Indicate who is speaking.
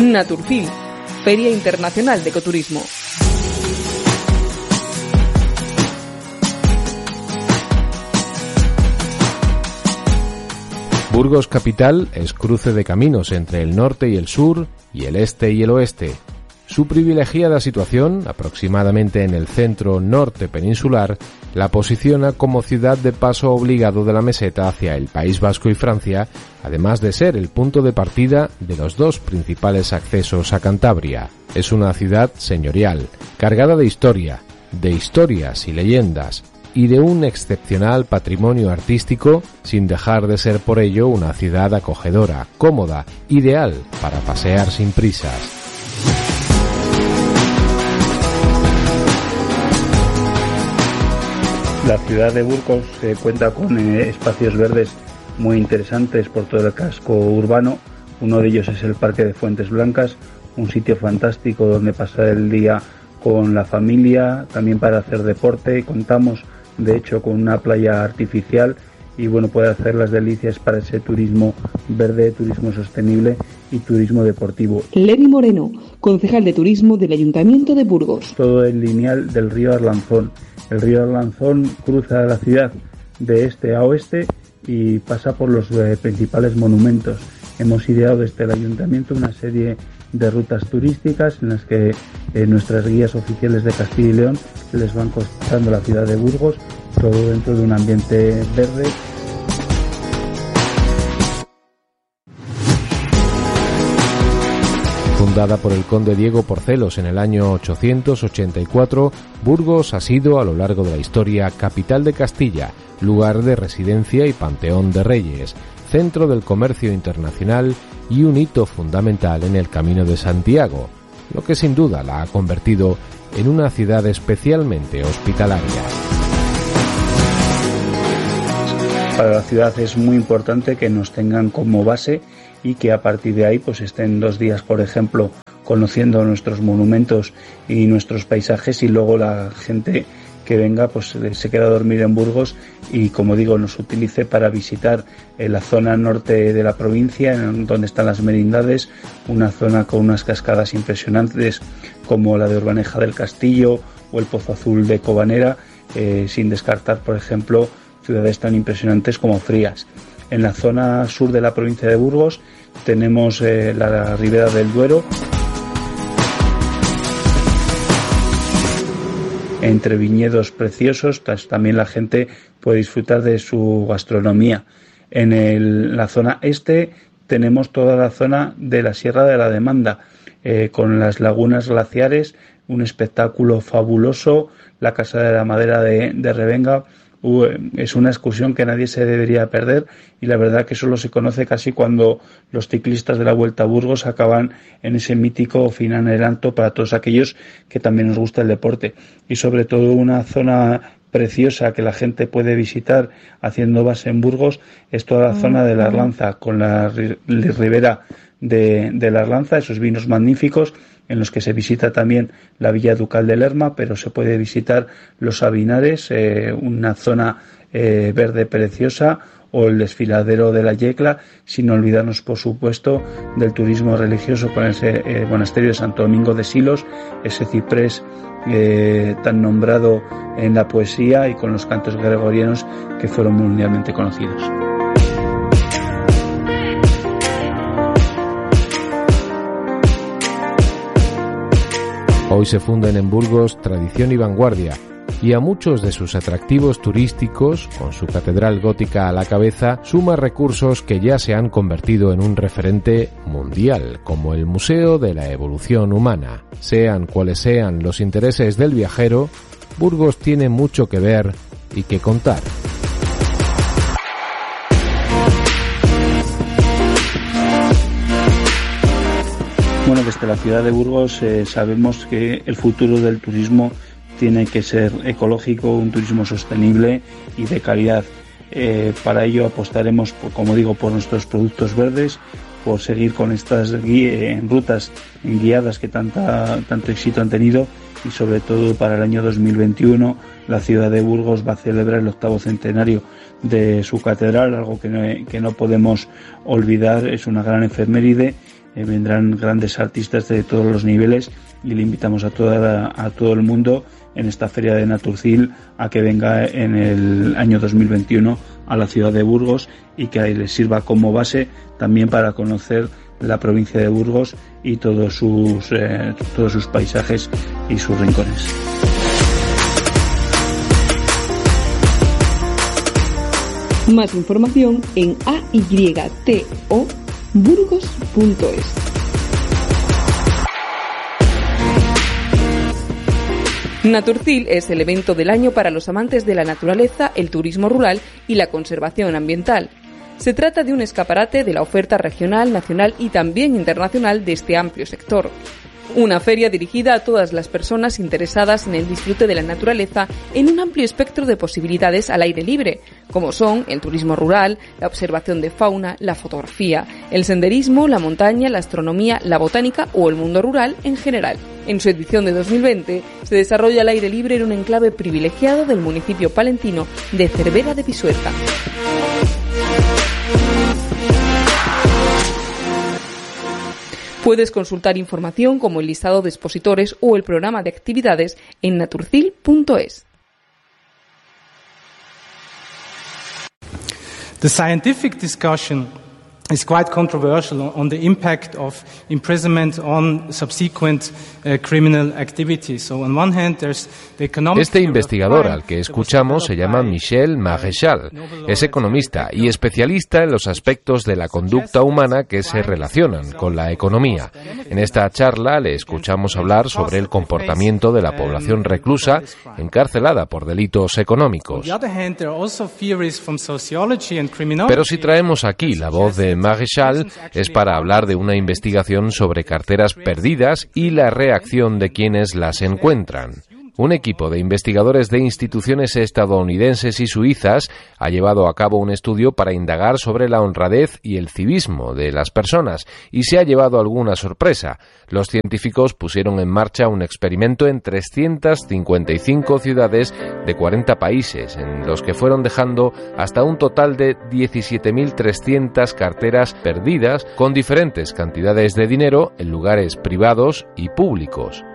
Speaker 1: Naturfil, Feria Internacional de Ecoturismo.
Speaker 2: Burgos capital es cruce de caminos entre el norte y el sur y el este y el oeste. Su privilegiada situación, aproximadamente en el centro norte peninsular, la posiciona como ciudad de paso obligado de la meseta hacia el País Vasco y Francia, además de ser el punto de partida de los dos principales accesos a Cantabria. Es una ciudad señorial, cargada de historia, de historias y leyendas, y de un excepcional patrimonio artístico, sin dejar de ser por ello una ciudad acogedora, cómoda, ideal para pasear sin prisas.
Speaker 3: La ciudad de Burgos cuenta con espacios verdes muy interesantes por todo el casco urbano. Uno de ellos es el Parque de Fuentes Blancas, un sitio fantástico donde pasar el día con la familia, también para hacer deporte. Contamos de hecho con una playa artificial y bueno, puede hacer las delicias para ese turismo verde, turismo sostenible y turismo deportivo.
Speaker 1: Lenny Moreno, concejal de turismo del Ayuntamiento de Burgos.
Speaker 3: Todo el lineal del río Arlanzón. El río Arlanzón cruza la ciudad de este a oeste y pasa por los principales monumentos. Hemos ideado desde el Ayuntamiento una serie de rutas turísticas en las que nuestras guías oficiales de Castilla y León les van contando la ciudad de Burgos, todo dentro de un ambiente verde.
Speaker 2: Fundada por el conde Diego Porcelos en el año 884, Burgos ha sido a lo largo de la historia capital de Castilla, lugar de residencia y panteón de reyes, centro del comercio internacional y un hito fundamental en el Camino de Santiago, lo que sin duda la ha convertido en una ciudad especialmente hospitalaria.
Speaker 3: Para la ciudad es muy importante que nos tengan como base y que a partir de ahí pues estén 2 días, por ejemplo, conociendo nuestros monumentos y nuestros paisajes, y luego la gente que venga pues se queda a dormir en Burgos y, como digo, nos utilice para visitar la zona norte de la provincia, donde están las merindades, una zona con unas cascadas impresionantes como la de Urbaneja del Castillo o el Pozo Azul de Cobanera, sin descartar, por ejemplo, ciudades tan impresionantes como Frías. En la zona sur de la provincia de Burgos tenemos la Ribera del Duero, entre viñedos preciosos. También la gente puede disfrutar de su gastronomía. En la zona este tenemos toda la zona de la Sierra de la Demanda, con las lagunas glaciares, un espectáculo fabuloso, la Casa de la Madera de Revenga. Es una excursión que nadie se debería perder, y la verdad que solo se conoce casi cuando los ciclistas de la Vuelta a Burgos acaban en ese mítico final en el Alto, para todos aquellos que también nos gusta el deporte. Y sobre todo una zona preciosa que la gente puede visitar haciendo base en Burgos es toda la zona de la Arlanza, con la ribera de la Arlanza, esos vinos magníficos, en los que se visita también la Villa Ducal de Lerma, pero se puede visitar los Sabinares, una zona verde preciosa, o el desfiladero de la Yecla, sin olvidarnos, por supuesto, del turismo religioso con ese monasterio de Santo Domingo de Silos, ese ciprés tan nombrado en la poesía, y con los cantos gregorianos que fueron mundialmente conocidos.
Speaker 2: Hoy se funden en Burgos tradición y vanguardia, y a muchos de sus atractivos turísticos, con su catedral gótica a la cabeza, suma recursos que ya se han convertido en un referente mundial, como el Museo de la Evolución Humana. Sean cuales sean los intereses del viajero, Burgos tiene mucho que ver y que contar.
Speaker 3: Bueno, desde la ciudad de Burgos sabemos que el futuro del turismo tiene que ser ecológico, un turismo sostenible y de calidad. Para ello apostaremos, como digo, por nuestros productos verdes, por seguir con estas rutas guiadas que tanto éxito han tenido, y sobre todo para el año 2021 la ciudad de Burgos va a celebrar el 8º centenario de su catedral, algo que no podemos olvidar. Es una gran efeméride vendrán grandes artistas de todos los niveles y le invitamos a todo el mundo en esta feria de Naturcil a que venga en el año 2021 a la ciudad de Burgos y que les sirva como base también para conocer la provincia de Burgos y todos sus paisajes y sus rincones.
Speaker 1: Más información en aytoburgos.es. Naturcil es el evento del año para los amantes de la naturaleza, el turismo rural y la conservación ambiental. Se trata de un escaparate de la oferta regional, nacional y también internacional de este amplio sector. Una feria dirigida a todas las personas interesadas en el disfrute de la naturaleza en un amplio espectro de posibilidades al aire libre, como son el turismo rural, la observación de fauna, la fotografía, el senderismo, la montaña, la astronomía, la botánica o el mundo rural en general. En su edición de 2020 se desarrolla al aire libre en un enclave privilegiado del municipio palentino de Cervera de Pisuerga. Puedes consultar información como el listado de expositores o el programa de actividades en naturcil.es.
Speaker 4: The scientific discussion is quite controversial on the impact of imprisonment on subsequent criminal activities. So on one hand there's the economic.
Speaker 2: Este investigador al que escuchamos se llama Michel Maréchal. Es economista y especialista en los aspectos de la conducta humana que se relacionan con la economía. En esta charla le escuchamos hablar sobre el comportamiento de la población reclusa encarcelada por delitos económicos. Pero si traemos aquí la voz de Maréchal es para hablar de una investigación sobre carteras perdidas y la reacción de quienes las encuentran. Un equipo de investigadores de instituciones estadounidenses y suizas ha llevado a cabo un estudio para indagar sobre la honradez y el civismo de las personas y se ha llevado alguna sorpresa. Los científicos pusieron en marcha un experimento en 355 ciudades de 40 países, en los que fueron dejando hasta un total de 17.300 carteras perdidas con diferentes cantidades de dinero en lugares privados y públicos.